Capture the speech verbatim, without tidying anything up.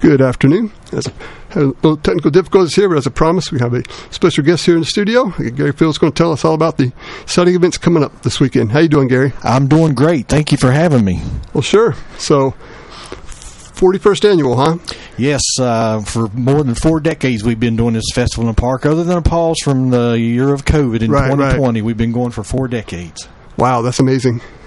Good afternoon. As a, had a little technical difficulties here, but as I promised, we have a special guest here in the studio. Gary Fields is going to tell us all about the exciting events coming up this weekend. How you doing, Gary? I'm doing great. Thank you for having me. Well, sure. So, forty-first annual, huh? Yes, uh, for more than four decades we've been doing this festival in the park. Other than a pause from the year of COVID in right, twenty twenty, right. We've been going for four decades. Wow, that's amazing.